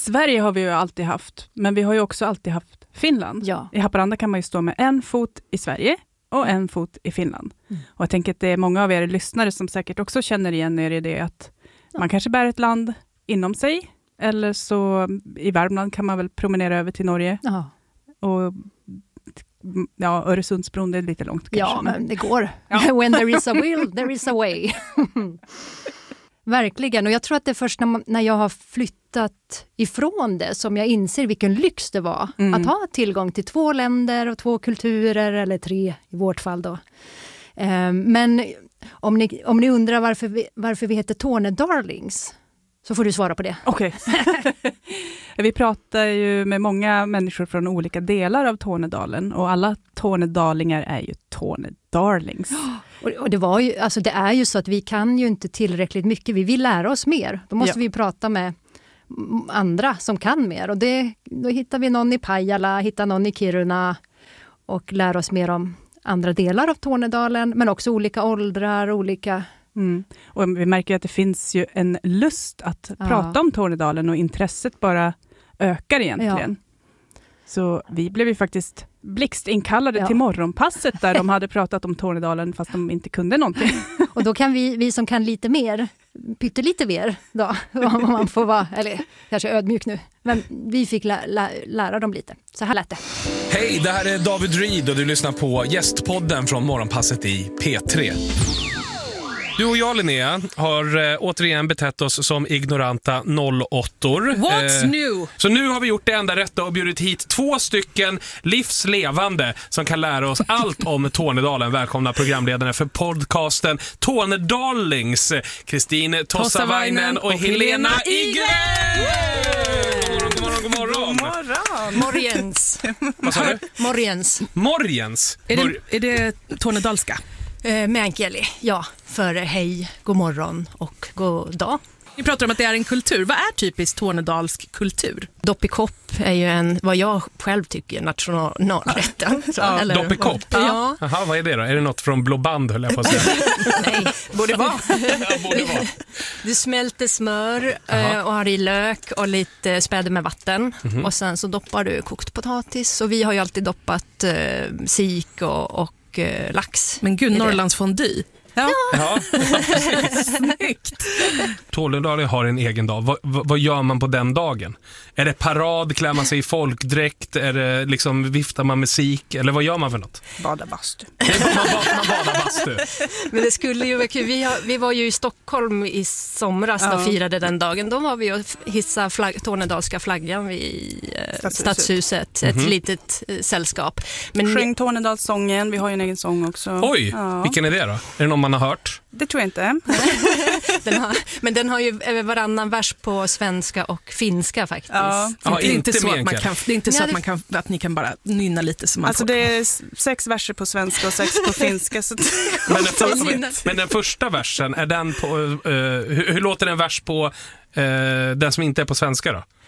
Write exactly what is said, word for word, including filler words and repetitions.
Sverige har vi ju alltid haft, men vi har ju också alltid haft Finland. Ja. I Haparanda kan man ju stå med en fot i Sverige och en fot i Finland. Mm. Och jag tänker att det är många av er lyssnare som säkert också känner igen er i det att ja. man kanske bär ett land inom sig, eller så i Värmland kan man väl promenera över till Norge. Ja. Och ja, Öresundsbron är lite långt kanske. Ja, men det går. Ja. When there is a will, there is a way. Verkligen, och jag tror att det är först när, man, när jag har flyttat ifrån det som jag inser vilken lyx det var mm. att ha tillgång till två länder och två kulturer, eller tre i vårt fall då. Um, men om ni, om ni undrar varför vi, varför vi heter Tornedarlings, så får du svara på det. Okej. Okay. Vi pratar ju med många människor från olika delar av Tornedalen, och alla tornedalingar är ju Tornedarlings. Och, och det, var ju, alltså det är ju så att vi kan ju inte tillräckligt mycket. Vi vill lära oss mer. Då måste ja. vi prata med andra som kan mer. Och det, då hittar vi någon i Pajala, hittar någon i Kiruna och lär oss mer om andra delar av Tornedalen. Men också olika åldrar, olika... Mm. Och vi märker att det finns ju en lust att ja. prata om Tornedalen, och intresset bara ökar egentligen. Ja. Så vi blev ju faktiskt blixtinkallade ja. till morgonpasset där de hade pratat om Tornedalen fast de inte kunde någonting. Och då kan vi, vi som kan lite mer, pyttelite mer då, om man får vara, eller kanske ödmjuk nu, men vi fick lä, lä, lära dem lite. Så här lät det. Hej, det här är David Reed och du lyssnar på Gästpodden från morgonpasset i P tre. Du och jag, Linnea, har eh, återigen betett oss som ignoranta nollåttor. What's eh, new? Så nu har vi gjort det enda rätta och bjudit hit två stycken livslevande som kan lära oss allt om Tornedalen. Välkomna programledarna för podcasten Tornedarlings, Kristin Tossavainen och, och Helena Igren! God morgon, god morgon, god morgon. God morgon. Morgens. Vad sa du? Morgens. Morgens? Är det, är det tornedalska? Eh, Meänkieli, ja. För hej, god morgon och god dag. Vi pratar om att det är en kultur. Vad är typiskt tornedalsk kultur? Doppikopp är ju en, vad jag själv tycker, nationalrätten. Ja, eller, doppikopp? Ja. Jaha, vad är det då? Är det något från Blå band, höll jag på att säga? Nej, borde vara. Ja, borde vara. Du smälter smör Aha. och har i lök och lite späder med vatten. Mm-hmm. Och sen så doppar du kokt potatis. Och vi har ju alltid doppat eh, sik och, och eh, lax. Men gud, Norrlands fondue. Ja. Ja. Snyggt. Tornedalen har en egen dag. Vad, vad, vad gör man på den dagen? Är det parad, klär man sig i folkdräkt? Är det liksom, viftar man musik? Eller vad gör man för något? Bada bastu. Man, man badar bastu. Men det skulle ju vara kul. Vi, har, vi var ju i Stockholm i somras och ja. firade den dagen. Då var vi och hissa flagg, tornedalska flaggan vid eh, Stadshuset. Stadshuset. Ett mm-hmm. litet eh, sällskap. Men sjöng Tornedalssången. Vi har ju en egen sång också. Oj, ja. vilken är det då? Är det någon man har hört? Det tror jag inte. den har, men den har ju varannan vers på svenska och finska faktiskt. Ja. Ja, det är inte, inte så att man kan, det är inte så ja, att, man kan, att ni kan bara nynna lite som man alltså får. Det är sex verser på svenska och sex på finska. Så men, den för, men den första versen, är den på, uh, hur, hur låter en vers på uh, den som inte är på svenska då?